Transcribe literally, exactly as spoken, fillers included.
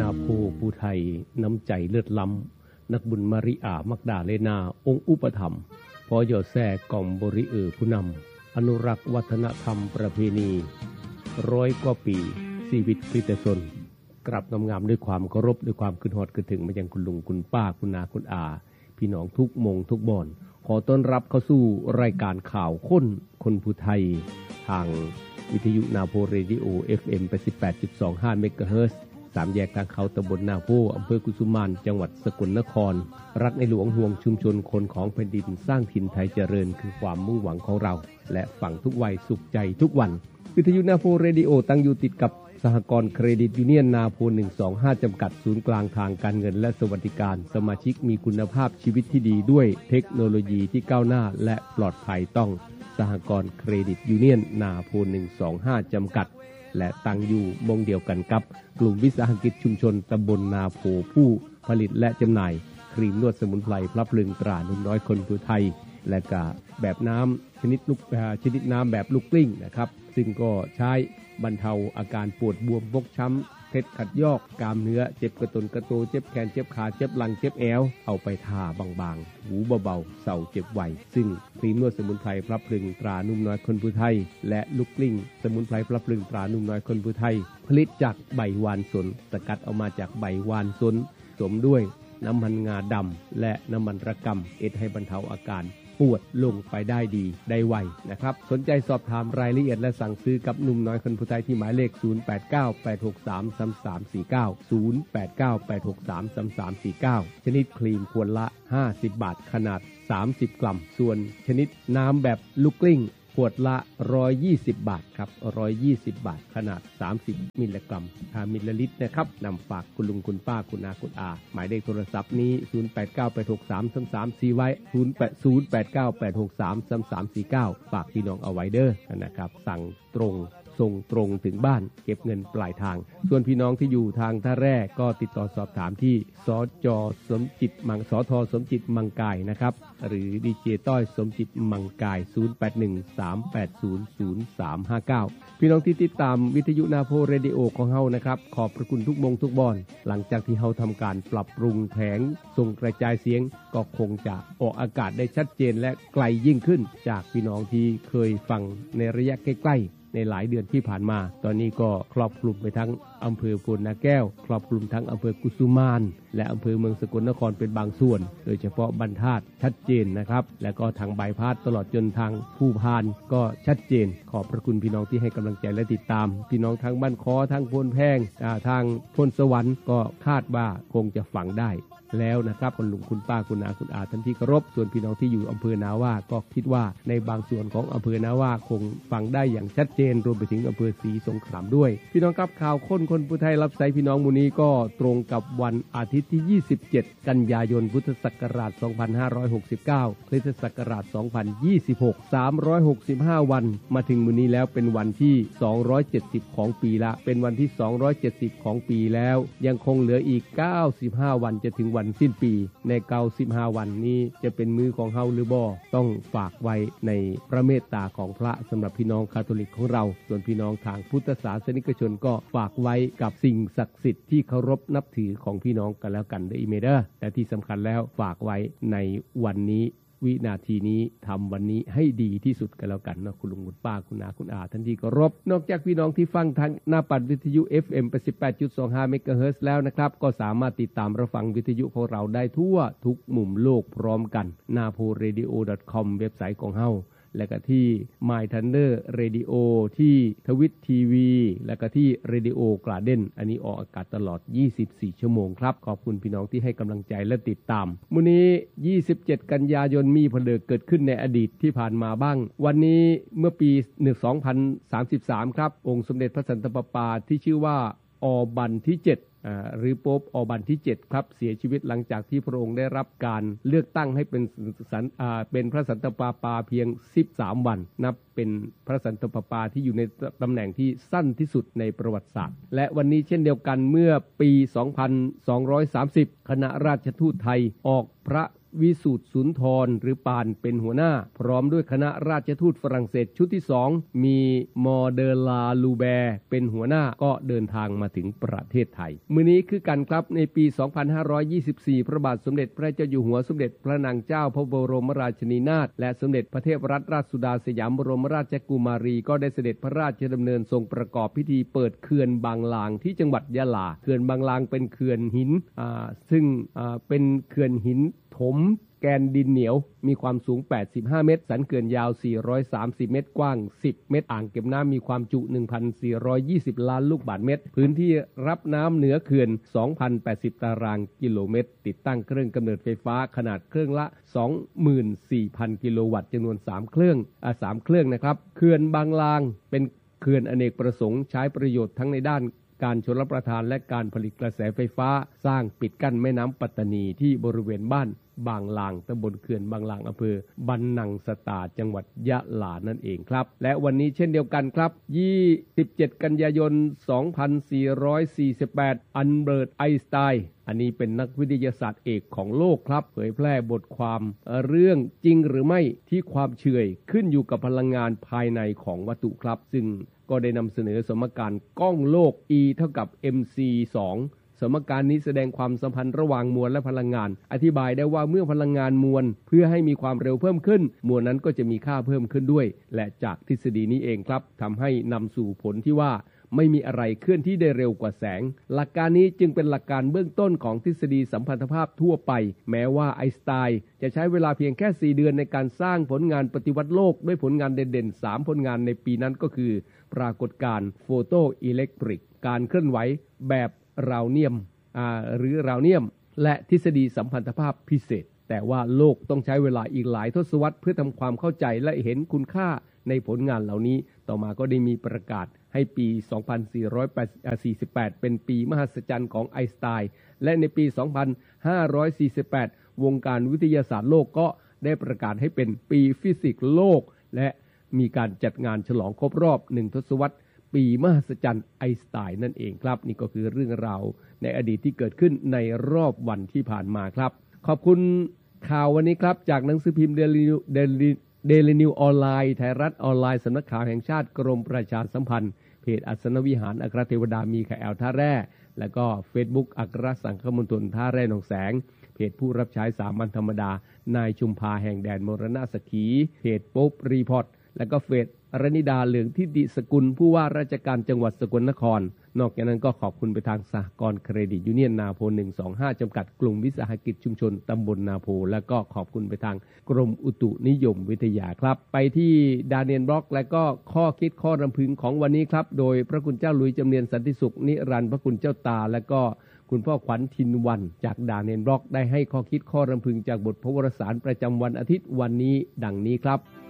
นาโพผู้ไทยน้ำใจเลือดล้ำนักบุญมาริอามักดาเลนาองค์อุปถัมภ์พอยอแซ่กล่อมบริเออผู้นำอนุรักษ์วัฒนธรรมประเพณีร้อยกว่าปีชีวิตคริสตชนกราบงามๆด้วยความเคารพด้วยความคิดฮอดคิดถึงมายังคุณลุงคุณป้าคุณนาคุณอาพี่น้องทุกมงทุกบ่อนขอต้อนรับเข้าสู่รายการข่าวค้นคนผู้ไทยทางวิทยุนาโพเรดิโอ เอฟ เอ็ม แปดสิบแปดจุดสองห้า เมกะเฮิรตซ์สามแยกทางเขาตำบลนาโพอำเภอกุสุมานจังหวัดสกลนครรักในหลวงห่วงชุมชนคนของแผ่นดินสร้างถิ่นไทยเจริญคือความมุ่งหวังของเราและฝังทุกวัยสุขใจทุกวันวิทยุนาโพเรดิโอตั้งอยู่ติดกับสหกรณ์เครดิตยูเนียนนาโพหนึ่งสองห้าจำกัดศูนย์กลางทางการเงินและสวัสดิการสมาชิกมีคุณภาพชีวิตที่ดีด้วยเทคโนโลยีที่ก้าวหน้าและปลอดภัยต้องสหกรณ์เครดิตยูเนียนนาโพหนึ่งสองห้าจำกัดและตั้งอยู่มงเดียวกันกับกลุ่มวิสาหกิจชุมชนตำบลนาโพผู้ผลิตและจำหน่ายครีมนวดสมุนไพรพลับพลึงตราหนุ่มน้อยคนผู้ไทยและก็แบบน้ำชนิดลูกชนิดน้ำแบบลูกกลิ้งนะครับซึ่งก็ใช้บรรเทาอาการปวดบวมฟกช้ำเคล็ดขัดยอกกล้ามเนื้อเจ็บกระตุนกระโตเจ็บแขนเจ็บขาเจ็บหลังเจ็บแอวเอาไปทาบางๆหูเบาๆเศร้าเจ็บไวซึ่งครีมนวดสมุนไพรพลับพลึงตรานุ่มน้อยคนผู้ไทยและลูกกลิ้งสมุนไพรพลับพลึงตรานุ่มน้อยคนผู้ไทยผลิตจากใบวานสนสกัดเอามาจากใบวานสนสมด้วยน้ำมันงาดำและน้ำมันระกำเอ็ดให้บรรเทาอาการปวดลงไปได้ดีได้ไวนะครับสนใจสอบถามรายละเอียดและสั่งซื้อกับหนุ่มน้อยคนผู้ไทยที่หมายเลขศูนย์ แปด เก้า แปด หก สาม สาม สาม สี่ เก้า ศูนย์ แปด เก้า แปด หก สาม สาม สาม สี่ เก้าชนิดครีมขวดละห้าสิบบาทขนาดสามสิบกรัมส่วนชนิดน้ำแบบลูกกลิ้งขวดละหนึ่งร้อยยี่สิบบาทครับหนึ่งร้อยยี่สิบบาทขนาดสามสิบมิลลิกรัมถ้ามิลลิลิตรนะครับนำฝากคุณลุงคุณป้าคุณอาคุณอาหมายเลขโทรศัพท์นี้ศูนย์ แปด เก้า แปด หก สาม สาม สาม สี่ไว้ศูนย์ แปด เก้า แปด หก สาม สาม สาม สี่ เก้าฝากพี่น้องเอาไว้เด้อนะครับสั่งตรงส่งตรงถึงบ้านเก็บเงินปลายทางส่วนพี่น้องที่อยู่ทางท่าแร่ก็ติดต่อสอบถามที่สจ.สมจิตมังสท.สมจิตมังกายนะครับหรือดีเจต้อยสมจิตมังกายศูนย์ แปด หนึ่ง สาม แปด ศูนย์ ศูนย์ สาม ห้า เก้าพี่น้องที่ติดตามวิทยุนาโพเรดิโอของเฮานะครับขอบพระคุณทุกมงทุกบอนหลังจากที่เฮาทำการปรับปรุงแผงส่งกระจายเสียงก็คงจะออกอากาศได้ชัดเจนและไกลยิ่งขึ้นจากพี่น้องที่เคยฟังในระยะใกล้ๆในหลายเดือนที่ผ่านมาตอนนี้ก็ครอบคลุมไปทั้งอำเภอโพนนาแก้วครอบคลุมทั้งอำเภอกุสุมานและอำเภอเมืองสกลนครเป็นบางส่วนโดยเฉพาะบรรทัดชัดเจนนะครับและก็ทางบายพาสตลอดจนทางผู้พานก็ชัดเจนขอบพระคุณพี่น้องที่ให้กำลังใจและติดตามพี่น้องทางบ้านคอทางโพนแพงทางโพนสวรรค์ก็คาดว่าคงจะฝังได้แล้วนะครับคุณลุงคุณป้าคุณอาคุณอาท่านที่เคารพส่วนพี่น้องที่อยู่อำเภอนาว่าก็คิดว่าในบางส่วนของอำเภอนาว่าคงฟังได้อย่างชัดเจนรวมไปถึงอำเภอศรีสงครามด้วยพี่น้องครับข่าวค้นคนผู้ไทยรับใช้พี่น้องมูนี้ก็ตรงกับวันอาทิตย์ที่ยี่สิบเจ็ดกันยายนพุทธศักราชสองพันห้าร้อยหกสิบเก้าคริสตศักราชสองพันยี่สิบหก สามร้อยหกสิบห้าวันมาถึงมื้อนี้แล้วเป็นวันที่สองร้อยเจ็ดสิบของปีละเป็นวันที่สองร้อยเจ็ดสิบของปีแล้วยังคงเหลืออีกเก้าสิบห้าวันจะถึงวันสิ้นปีในเก้าสิบห้าวันนี้จะเป็นมือของเฮาหรือบ่ต้องฝากไว้ในพระเมตตาของพระสำหรับพี่น้องคาทอลิกของเราส่วนพี่น้องทางพุทธศาสนิกชนก็ฝากไว้กับสิ่งศักดิ์สิทธิ์ที่เคารพนับถือของพี่น้องกันแล้วกันเด้ออีเมเดอร์แต่ที่สำคัญแล้วฝากไว้ในวันนี้วินาทีนี้ทำวันนี้ให้ดีที่สุดกันแล้วกันนะคุณลุงคุณป้าคุณอาคุณอาท่านที่เคารพนอกจากพี่น้องที่ฟังทางหน้าปัดวิทยุ เอฟ เอ็ม แปดสิบแปดจุดสองห้า เมกะเฮิรตซ์แล้วนะครับก็สามารถติดตามรับฟังวิทยุของเราได้ทั่วทุกมุมโลกพร้อมกัน นา โพ เรดิโอ ดอท คอม เว็บไซต์ของเฮาและก็ที่ My Thunder Radio ที่ทวิตทีวีและก็ที่ Radio Garden อันนี้ออกอากาศตลอดยี่สิบสี่ชั่วโมงครับขอบคุณพี่น้องที่ให้กำลังใจและติดตามมื้อนี้ยี่สิบเจ็ดกันยายนมีผลเลือกเกิดขึ้นในอดีตที่ผ่านมาบ้างวันนี้เมื่อปีสองพันสามสิบสามครับองค์สมเด็จพระสันตะปาปาที่ชื่อว่าอบันที่เจ็ดอ่าหรือโป๊ปอบันที่เจ็ดครับเสียชีวิตหลังจากที่พระองค์ได้รับการเลือกตั้งให้เป็นสันอ่าเป็นพระสันตะปาปาเพียงสิบสามวันนับเป็นพระสันตะปาปาที่อยู่ในตำแหน่งที่สั้นที่สุดในประวัติศาสตร์และวันนี้เช่นเดียวกันเมื่อปีสองพันสองร้อยสามสิบคณะราชทูตไทยออกพระวิสุทธิสุนทรหรือปานเป็นหัวหน้าพร้อมด้วยคณะราชทูตฝรั่งเศสชุดที่สองมีมอเดลาลูแบร์เป็นหัวหน้าก็เดินทางมาถึงประเทศไทยมื้อนี้คือกันครับในปีสองพันห้าร้อยยี่สิบสี่พระบาทสมเด็จพระเจ้าอยู่หัวสมเด็จพระนางเจ้าพระบรมราชินีนาถและสมเด็จพระเทพรัตนราชสุดาสยามบรมราชกุมารีก็ได้เสด็จพระราชดำเนินทรงประกอบพิธีเปิดเขื่อนบางลางที่จังหวัดยะลาเขื่อนบางลางเป็นเขื่อนหินอ่าซึ่งอ่าเป็นเขื่อนหินถมแกนดินเหนียวมีความสูงแปดสิบห้าเมตรสันเขื่อนยาวสี่ร้อยสามสิบเมตรกว้างสิบเมตรอ่างเก็บน้ำมีความจุ หนึ่งพันสี่ร้อยยี่สิบ ล้านลูกบาศก์เมตรพื้นที่รับน้ำเหนือเขื่อน สองพันแปดสิบ ตารางกิโลเมตรติดตั้งเครื่องกำเนิดไฟฟ้าขนาดเครื่องละ สองหมื่นสี่พัน กิโลวัตต์จำนวนสามเครื่องอ่าสามเครื่องนะครับเขื่อนบางลางเป็นเขื่อนอเนกประสงค์ใช้ประโยชน์ทั้งในด้านการชลประทานและการผลิตกระแสไฟฟ้าสร้างปิดกั้นแม่น้ำปัตตานีที่บริเวณบ้านบางลางตำบลเขื่อนบางลางอำเภอบันนังสตาจังหวัดยะลานั่นเองครับและวันนี้เช่นเดียวกันครับยี่สิบเจ็ดกันยายนสองพันสี่ร้อยสี่สิบแปดอัลเบิร์ตไอน์สไตน์อันนี้เป็นนักวิทยาศาสตร์เอกของโลกครับเผยแพร่บทความเรื่องจริงหรือไม่ที่ความเฉื่อยขึ้นอยู่กับพลังงานภายในของวัตถุครับซึ่งก็ได้นำเสนอสมการกล้องโลก E เท่ากับ เอ็ม ซี สองสมการนี้แสดงความสัมพันธ์ระหว่างมวลและพลังงานอธิบายได้ว่าเมื่อพลังงานมวลเพื่อให้มีความเร็วเพิ่มขึ้นมวลนั้นก็จะมีค่าเพิ่มขึ้นด้วยและจากทฤษฎีนี้เองครับทำให้นำสู่ผลที่ว่าไม่มีอะไรเคลื่อนที่ได้เร็วกว่าแสงหลักการนี้จึงเป็นหลักการเบื้องต้นของทฤษฎีสัมพันธภาพทั่วไปแม้ว่าไอน์สไตน์จะใช้เวลาเพียงแค่สี่เดือนในการสร้างผลงานปฏิวัติโลกด้วยผลงานเด่นๆสามผลงานในปีนั้นก็คือปรากฏการณ์โฟโตอิเล็กทริกการเคลื่อนไหวแบบราวเนียมหรือราวเนียมและทฤษฎีสัมพันธภาพพิเศษแต่ว่าโลกต้องใช้เวลาอีกหลายทศวรรษเพื่อทำความเข้าใจและเห็นคุณค่าในผลงานเหล่านี้ต่อมาก็ได้มีประกาศให้ปีสองพันสี่ร้อยสี่สิบแปดเป็นปีมหัศจรรย์ของไอน์สไตน์และในปีสองพันห้าร้อยสี่สิบแปดวงการวิทยาศาสตร์โลกก็ได้ประกาศให้เป็นปีฟิสิกส์โลกและมีการจัดงานฉลองครบรอบหนึ่งทศวรรษปีมหัศจรรย์ไอน์สไตน์นั่นเองครับนี่ก็คือเรื่องราวในอดีตที่เกิดขึ้นในรอบวันที่ผ่านมาครับขอบคุณข่าววันนี้ครับจากหนังสือพิมพ์เดลิเดลิเดลินิวออนไลน์ไทยรัฐออนไลน์สำนักข่าวแห่งชาติกรมประชาสัมพันธ์เพจอัศนวิหารอัครเทวดามีข่าวแอลท่าแร่แล้วก็ Facebook อัครสังฆมณฑลท่าแร่หนองแสงเพจผู้รับใช้สามัญธรรมดานายชุมพาแห่งแดนมรณะสขีเพจโป๊ปรีพอร์ตแล้วก็เฟซรณิดาเหลืองทิติสกุลผู้ว่าราชการจังหวัดสกลนครนอกจากนั้นก็ขอบคุณไปทางสหกรณ์เครดิตยูเนียนนาโพหนึ่งสองห้าจำกัดกลุ่มวิสาหกิจชุมชนตำบลนาโพแล้วก็ขอบคุณไปทางกรมอุตุนิยมวิทยาครับไปที่ดาเนียลบล็อกและก็ข้อคิดข้อรำพึงของวันนี้ครับโดยพระคุณเจ้าหลุยส์จำเนียนสันติสุขนิรันดร์พระคุณเจ้าตาและก็คุณพ่อขวัญทินวันจากดาเนียลบล็อกได้ให้ข้อคิดข้อรำพึงจากบทพระวรสารประจำวันอาทิตย์วันนี้ดังนี้ครับ